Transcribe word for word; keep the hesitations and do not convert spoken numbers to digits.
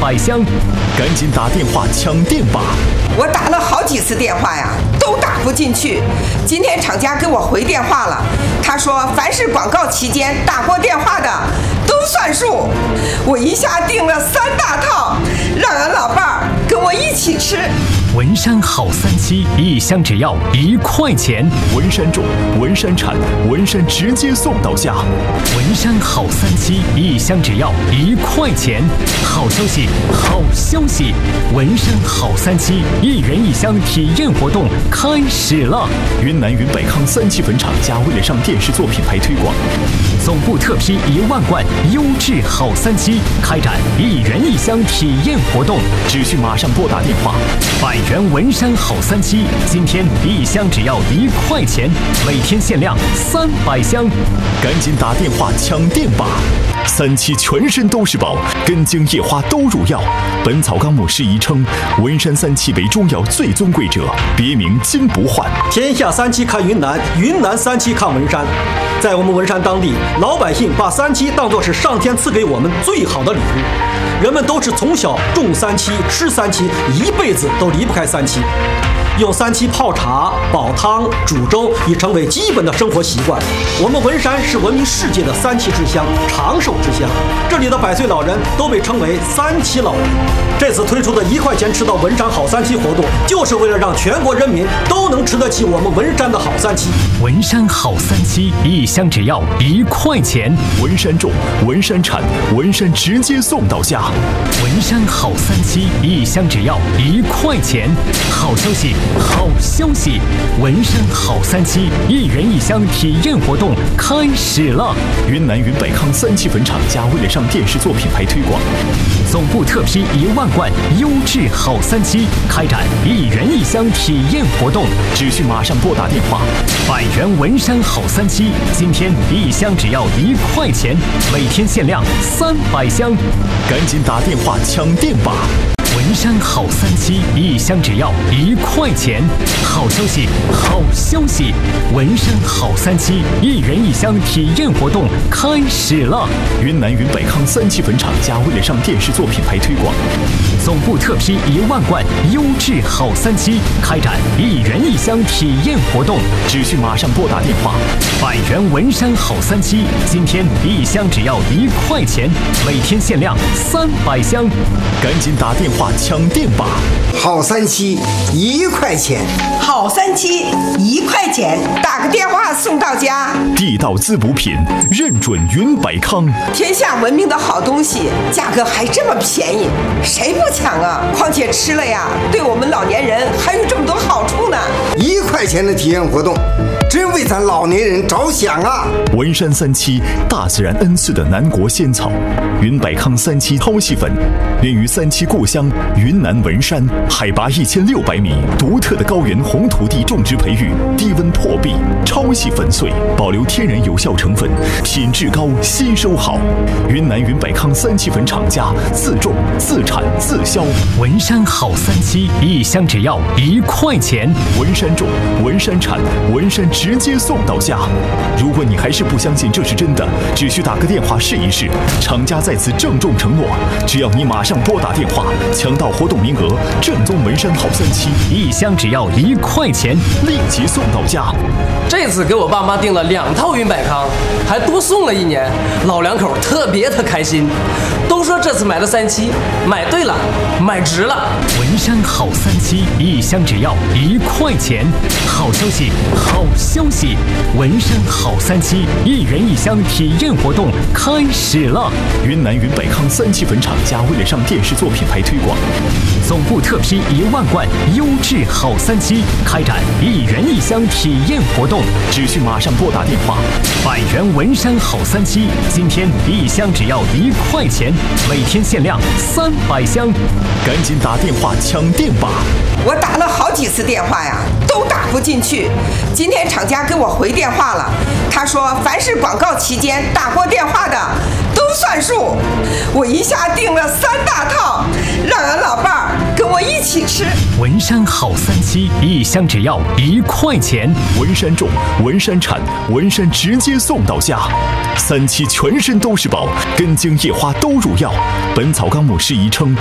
百香，赶紧打电话抢电吧！ 我打了好几次电话呀，都打不进去。今天厂家给我回电话了，他说凡是广告期间打过电话的都算数。我一下订了三大套，让俺老伴儿跟我一起吃。 文山好三七，一箱只要一块钱。文山种，文山产，文山直接送到家。文山好三七，一箱只要一块钱。好消息，好消息！文山好三七，一元一箱体验活动开始了。云南云百康三七粉厂家为了上电视做品牌推广，总部特批一万罐优质好三七，开展一元一箱体验活动，只需马上拨打电话。百元文山好三七，今天一箱只要一块钱，每天限量三百箱，赶紧打电话抢电吧！三七全身都是宝，根茎叶花都入药。本草纲目适宜称，文山三七为中药最尊贵者，别名金不换。 天下三七看云南，云南三七看文山。在我们文山当地，老百姓把三七当作是上天赐给我们最好的礼物，人们都是从小种三七、吃三七，一辈子都离不开三七。用三七泡茶、煲汤、煮粥已成为基本的生活习惯。我们文山是闻名世界的三七之乡、长寿之乡，这里的百岁老人都被称为三七老人。这次推出的一块钱吃到文山好三七活动，就是为了让全国人民都能吃得起我们文山的好三七。 文山好三七，一箱只要一块钱。文山种，文山产，文山直接送到家。文山好三七，一箱只要一块钱。好消息！好消息！文山好三七，一元一箱体验活动开始了。云南云百康三七粉厂家为了上电视做品牌推广，总部特批一万罐优质好三七，开展一元一箱体验活动，只需马上拨打电话。百元文山好三七，今天一箱只要一块钱，每天限量三百箱，赶紧打电话抢电吧！文山好三七，一箱只要一块钱。好消息，好消息！文山好三七，一元一箱体验活动开始了。云南云百康三七粉厂家为了上电视做品牌推广，总部特批一万罐优质好三七，开展一元一箱体验活动，只需马上拨打电话。百元文山好三七，今天一箱只要一块钱，每天限量三百箱，赶紧打电话抢电吧！ 好三七一块钱， 好三七一块钱，打个电话送到家。 地道滋补品，认准云百康。 天下闻名的好东西，价格还这么便宜，谁不抢啊？况且吃了呀，对我们老年人还有这么多好处呢。 一块钱的体验活动，真为咱老年人着想啊！ 文山三七，大自然恩赐的南国仙草，云百康三七超细粉，源于三七故乡云南文山，海拔一千六百米，独特的高原红土地种植培育，低温破壁，超细粉碎，保留天然有效成分，品质高，吸收好。云南云百康三七粉厂家自种自产自销，文山好三七，一箱只要一块钱。文山种，文山产，文山直接送到家。如果你还是不相信这是真的，只需打个电话试一试。厂家在此郑重承诺，只要你马上拨打电话，抢到活动名额，正宗文山好三七，一箱只要一块钱，立即送到家。 这次给我爸妈订了两套云百康，还多送了一年，老两口特别的开心，都说这次买了三七，买对了，买值了。 文山好三七，一箱只要一块钱。好消息，好消息！文山好三七，一元一箱体验活动开始了。云南云百康三七粉厂家为了上电视做品牌推广，总部特批一万罐优质好三七，开展一元一箱体验活动，只需马上拨打电话。百元文山好三七，今天一箱只要一块钱，每天限量三百箱，赶紧打电话抢电吧！ 我打了好几次电话呀，都打不进去。今天厂家给我回电话了，他说凡是广告期间打过电话的都算数。我一下订了三大套，让俺老伴儿跟我一起吃。 文山好三七，一箱只要一块钱。文山种，文山产，文山直接送到家。三七全身都是宝，根茎叶花都入药。本草纲目适宜称，